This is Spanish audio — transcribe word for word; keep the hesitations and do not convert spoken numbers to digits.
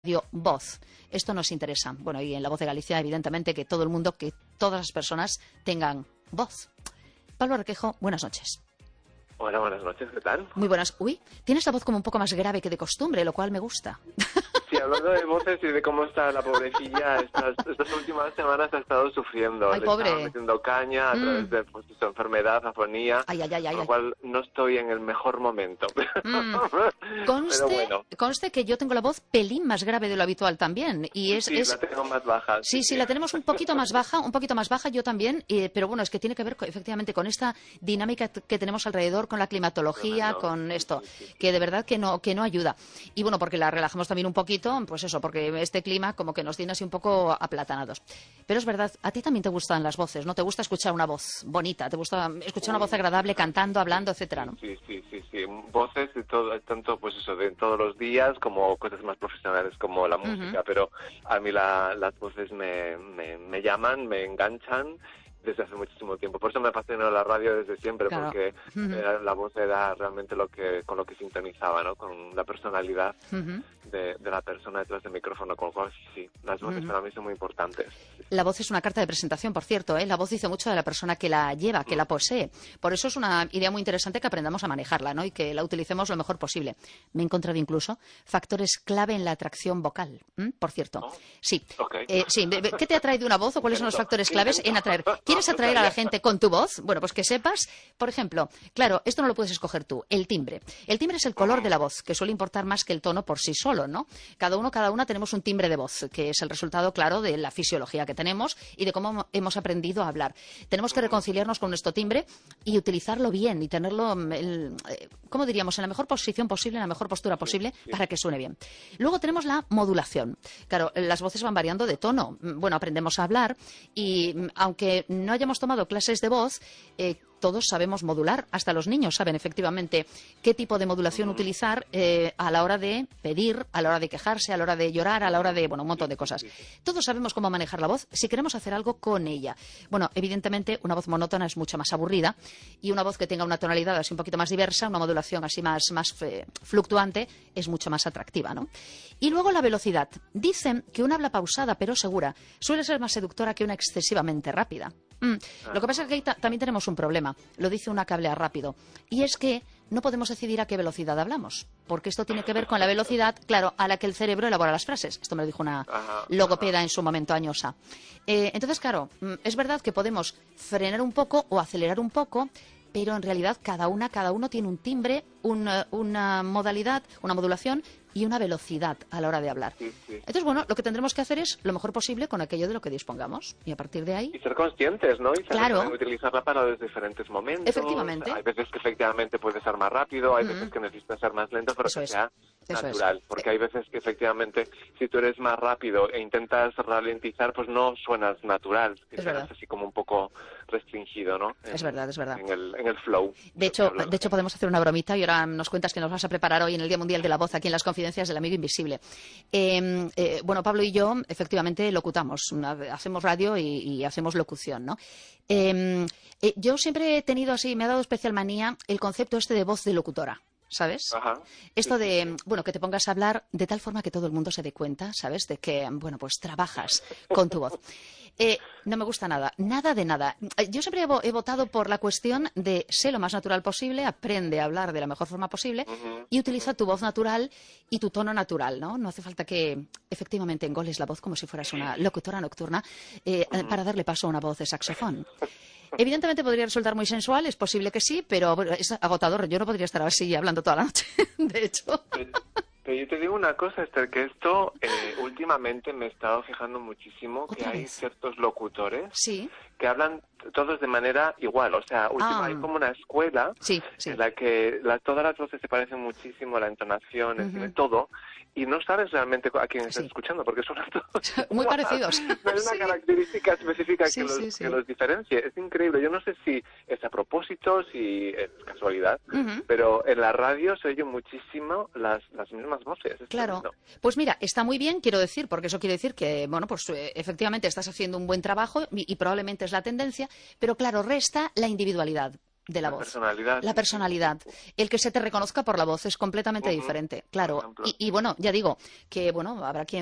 Radio Voz. Esto nos interesa. Bueno, y en La Voz de Galicia, evidentemente, que todo el mundo, que todas las personas tengan voz. Pablo Requejo, buenas noches. Hola, buenas noches, ¿qué tal? Muy buenas. Uy, tienes la voz como un poco más grave que de costumbre, lo cual me gusta. Sí, hablando de voces y de cómo está la pobrecilla, estas, estas últimas semanas ha estado sufriendo. Ay, Le pobre. estaba metiendo caña a Mm. través de pues, su enfermedad, afonía, Ay, ay, ay, ay, con lo ay. cual no estoy en el mejor momento. Mm. Pero Conste, bueno, conste que yo tengo la voz pelín más grave de lo habitual también. Y es, sí, es... la tengo más baja. Sí, sí, la tenemos un poquito más baja, un poquito más baja yo también, eh, pero bueno, es que tiene que ver co- efectivamente con esta dinámica t- que tenemos alrededor, con la climatología, Tremendo. con esto, Sí, sí, sí. que de verdad que no, que no ayuda. Y bueno, porque la relajamos también un poquito, pues eso, porque este clima como que nos tiene así un poco aplatanados. Pero es verdad, a ti también te gustan las voces, ¿no? Te gusta escuchar una voz bonita, te gusta escuchar una voz agradable cantando, hablando, etcétera, ¿no? Sí, sí, sí, sí. Voces de todo, tanto pues eso, de todos los días como cosas más profesionales como la música, pero a mí la- las voces me, me, me llaman, me enganchan desde hace muchísimo tiempo. Por eso me apasionó la radio desde siempre, Claro. porque Ujú. era- la voz era realmente lo que con lo que sintonizaba, ¿no? Con la personalidad Ujú. de, de la persona detrás del micrófono, con lo cual sí, sí, las voces Ujú. para mí son muy importantes. La voz es una carta de presentación, por cierto, ¿eh? La voz dice mucho de la persona que la lleva, que la posee. Por eso es una idea muy interesante que aprendamos a manejarla, ¿no? Y que la utilicemos lo mejor posible. Me he encontrado incluso factores clave en la atracción vocal. ¿m? Por cierto, Oh, sí. ok. Eh, sí. de- de- ¿Qué te atrae de una voz o cuáles son los Intento, factores claves en intento. atraer? ¿Quieres atraer a la gente con tu voz? Bueno, pues que sepas, por ejemplo, claro, esto no lo puedes escoger tú, el timbre. El timbre es el color de la voz, que suele importar más que el tono por sí solo, ¿no? Cada uno, cada una tenemos un timbre de voz, que es el resultado, claro, de la fisiología que tenemos y de cómo hemos aprendido a hablar. Tenemos que reconciliarnos con nuestro timbre y utilizarlo bien y tenerlo, mm, el, eh, ¿cómo diríamos?, en la mejor posición posible, en la mejor postura posible para que suene bien. Luego tenemos la modulación. Claro, las voces van variando de tono. Mm, Bueno, aprendemos a hablar y mm, aunque no hayamos tomado clases de voz, eh, todos sabemos modular, hasta los niños saben efectivamente qué tipo de modulación utilizar eh, a la hora de pedir, a la hora de quejarse, a la hora de llorar, a la hora de, bueno, un montón de cosas. Todos sabemos cómo manejar la voz si queremos hacer algo con ella. Bueno, evidentemente una voz monótona es mucho más aburrida y una voz que tenga una tonalidad así un poquito más diversa, una modulación así más, más eh, fluctuante, es mucho más atractiva, ¿no? Y luego la velocidad. Dicen que una habla pausada pero segura suele ser más seductora que una excesivamente rápida. Mm. Lo que pasa es que ahí ta- también tenemos un problema, lo dice una que habla rápido, y es que no podemos decidir a qué velocidad hablamos, porque esto tiene que ver con la velocidad, claro, a la que el cerebro elabora las frases. Esto me lo dijo una Ajá, logopeda en su momento añosa. Eh, entonces, claro, mm, es verdad que podemos frenar un poco o acelerar un poco, pero en realidad cada una, cada uno tiene un timbre, una, una modalidad, una modulación y una velocidad a la hora de hablar. Sí, sí. Entonces, bueno, lo que tendremos que hacer es lo mejor posible con aquello de lo que dispongamos. Y a partir de ahí, Y ser conscientes, ¿no? Y saber Claro. también utilizarla para los diferentes momentos. Efectivamente. Hay veces que efectivamente puede ser más rápido, hay veces que necesita ser más lento, pero Eso que es. sea Eso es. natural. Porque hay veces que efectivamente si tú eres más rápido e intentas ralentizar, pues no suenas natural. Que Es suenas verdad. así como un poco restringido, ¿no? En- Es verdad, es verdad. En el, en el flow. De hecho, Hablando. de hecho, podemos hacer una bromita y ahora nos cuentas que nos vas a preparar hoy en el Día Mundial de la Voz aquí en las Confidencias del Amigo Invisible. Eh, eh, bueno, Pablo y yo efectivamente locutamos, una- hacemos radio y, y hacemos locución, ¿no? Eh, eh, yo siempre he tenido así, me ha dado especial manía el concepto este de voz de locutora. ¿Sabes? Ajá. Esto de, bueno, que te pongas a hablar de tal forma que todo el mundo se dé cuenta, ¿sabes? De que, bueno, pues trabajas con tu voz. Eh, no me gusta nada, nada de nada. Eh, Yo siempre he, vo- he votado por la cuestión de sé lo más natural posible, aprende a hablar de la mejor forma posible y utiliza tu voz natural y tu tono natural, ¿no? No hace falta que efectivamente engoles la voz como si fueras una locutora nocturna eh, eh, para darle paso a una voz de saxofón. Evidentemente podría resultar muy sensual, es posible que sí, pero bueno, es agotador. Yo no podría estar así hablando toda la noche, de hecho. Pero, pero yo te digo una cosa, Esther, que esto eh, últimamente me he estado fijando muchísimo que ¿Otra hay vez? ciertos locutores Sí, que hablan todos de manera igual. O sea, última, Ah. hay como una escuela sí, sí. en la que la- todas las voces se parecen muchísimo, la entonación, en fin, Ujú. todo, y no sabes realmente a quién estás Sí. escuchando, porque suenan todos Muy igual. parecidos. No hay una Sí. característica específica Sí, que, los, sí, sí. que los diferencie. Es increíble. Yo no sé si es a propósito, si es casualidad, Ujú. pero en la radio se oyen muchísimo las, las mismas voces. Es Claro. tremendo. Pues mira, está muy bien, quiero decir, porque eso quiere decir que, bueno, pues eh, efectivamente estás haciendo un buen trabajo y, y probablemente es la tendencia, pero claro, resta la individualidad. de la, la voz. Personalidad, la sí, personalidad. sí, sí. El que se te reconozca por la voz es completamente Uh-huh, diferente, claro. ejemplo. Y, y bueno, ya digo que bueno, habrá quien